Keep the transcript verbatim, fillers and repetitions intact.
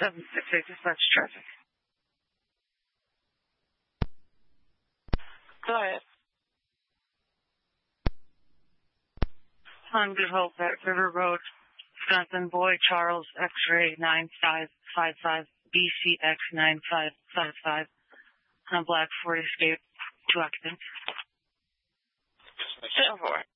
seven six eight, dispatch traffic. Go ahead. On Good Hope at River Road, Wisconsin, boy Charles X-ray nine five five five B C X nine five five five on a black Ford Escape, two occupants. ten four.